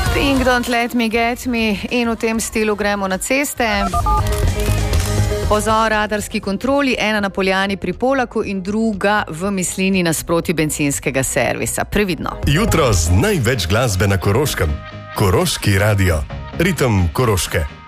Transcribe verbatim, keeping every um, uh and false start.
Think don't let me get me in v tem stilu gremo na ceste. Pozor, radarski kontroli, ena na Poljani pri Polaku in druga v Mislini nasproti bencinskega servisa. Previdno. Jutro z največ glasbe na Koroškem. Koroški radio. Ritem Koroške.